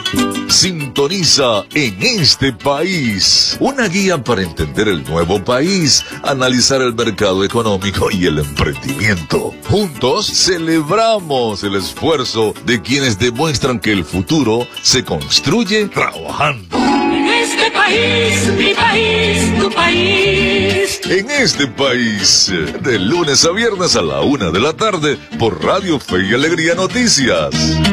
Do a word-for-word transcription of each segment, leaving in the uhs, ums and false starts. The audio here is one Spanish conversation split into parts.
Sintoniza En Este País, una guía para entender el nuevo país, analizar el mercado económico y el emprendimiento. Juntos celebramos el esfuerzo de quienes demuestran que el futuro se construye trabajando. En este país, mi país, tu país. En Este País, de lunes a viernes a la una de la tarde, por Radio Fe y Alegría Noticias.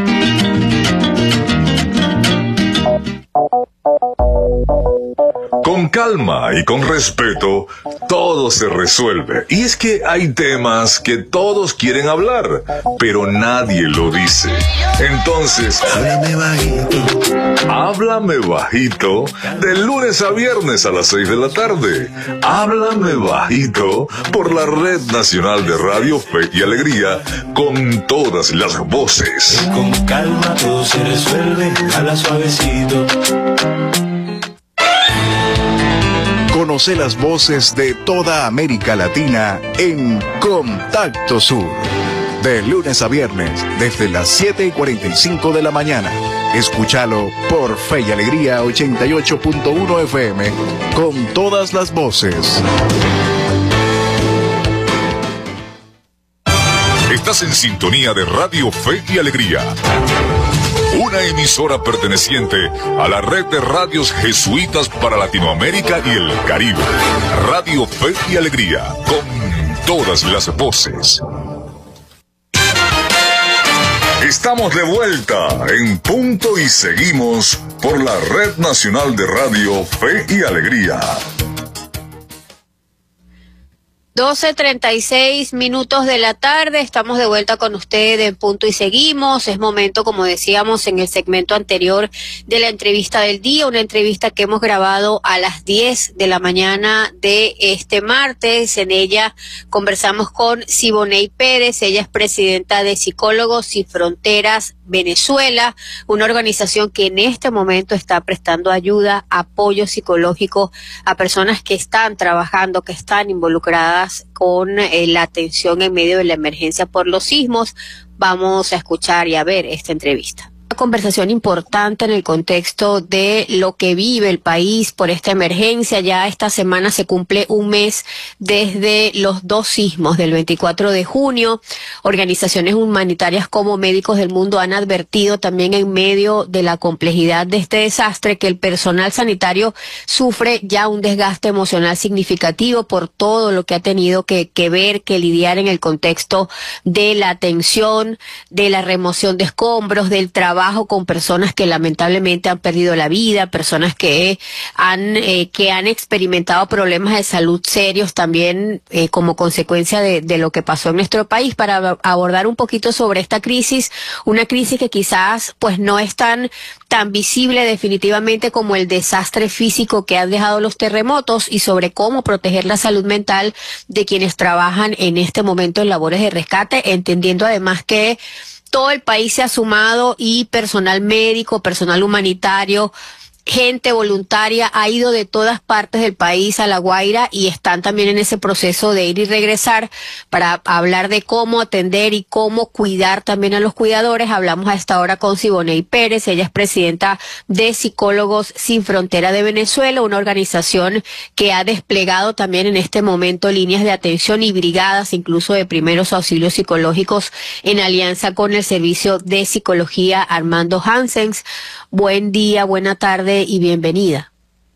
Con calma y con respeto, todo se resuelve. Y es que hay temas que todos quieren hablar, pero nadie lo dice. Entonces, háblame bajito. Háblame bajito, de lunes a viernes a las seis de la tarde. Háblame bajito, por la Red Nacional de Radio Fe y Alegría, con todas las voces. Con calma todo se resuelve, habla suavecito. Conoce las voces de toda América Latina en Contacto Sur. De lunes a viernes, desde las siete y cuarenta y cinco de la mañana. Escúchalo por Fe y Alegría ochenta y ocho punto uno F M, con todas las voces. Estás en sintonía de Radio Fe y Alegría, una emisora perteneciente a la red de radios jesuitas para Latinoamérica y el Caribe. Radio Fe y Alegría, con todas las voces. Estamos de vuelta en punto y seguimos por la Red Nacional de Radio Fe y Alegría. doce treinta y seis minutos de la tarde, estamos de vuelta con ustedes en Punto y Seguimos. Es momento, como decíamos en el segmento anterior, de la entrevista del día, una entrevista que hemos grabado a las diez de la mañana de este martes. En ella conversamos con Siboney Pérez, ella es presidenta de Psicólogos Sin Fronteras Venezuela, una organización que en este momento está prestando ayuda, apoyo psicológico a personas que están trabajando, que están involucradas con eh, la atención en medio de la emergencia por los sismos. Vamos a escuchar y a ver esta entrevista. Una conversación importante en el contexto de lo que vive el país por esta emergencia. Ya esta semana se cumple un mes desde los dos sismos del veinticuatro de junio. Organizaciones humanitarias como Médicos del Mundo han advertido también en medio de la complejidad de este desastre que el personal sanitario sufre ya un desgaste emocional significativo por todo lo que ha tenido que, que ver, que lidiar en el contexto de la atención, de la remoción de escombros, del trabajo con personas que lamentablemente han perdido la vida, personas que han eh, que han experimentado problemas de salud serios también eh, como consecuencia de, de lo que pasó en nuestro país. Para abordar un poquito sobre esta crisis, una crisis que quizás pues no es tan tan visible definitivamente como el desastre físico que han dejado los terremotos, y sobre cómo proteger la salud mental de quienes trabajan en este momento en labores de rescate, entendiendo además que todo el país se ha sumado y personal médico, personal humanitario, gente voluntaria ha ido de todas partes del país a La Guaira y están también en ese proceso de ir y regresar para hablar de cómo atender y cómo cuidar también a los cuidadores. Hablamos a esta hora con Siboney Pérez, ella es presidenta de Psicólogos Sin Frontera de Venezuela, una organización que ha desplegado también en este momento líneas de atención y brigadas incluso de primeros auxilios psicológicos en alianza con el Servicio de Psicología Armando Hanssens. Buen día, buena tarde y bienvenida.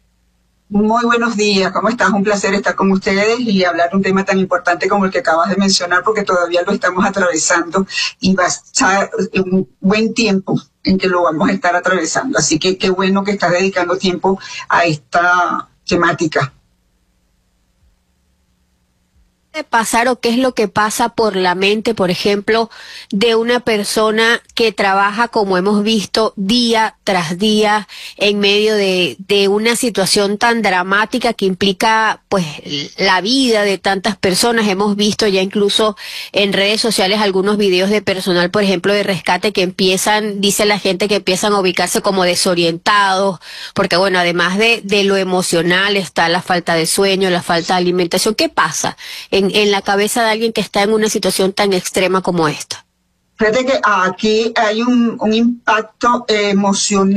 Muy buenos días, ¿cómo estás? Un placer estar con ustedes y hablar de un tema tan importante como el que acabas de mencionar, porque todavía lo estamos atravesando y va a estar un buen tiempo en que lo vamos a estar atravesando. Así que qué bueno que estás dedicando tiempo a esta temática. Pasar o qué es lo que pasa por la mente, por ejemplo, de una persona que trabaja, como hemos visto, día tras día en medio de, de una situación tan dramática que implica pues la vida de tantas personas. Hemos visto ya incluso en redes sociales algunos videos de personal, por ejemplo, de rescate que empiezan, dice la gente, que empiezan a ubicarse como desorientados, porque bueno, además de, de lo emocional está la falta de sueño, la falta de alimentación. ¿Qué pasa en en la cabeza de alguien que está en una situación tan extrema como esta? Fíjate que aquí hay un, un impacto emocional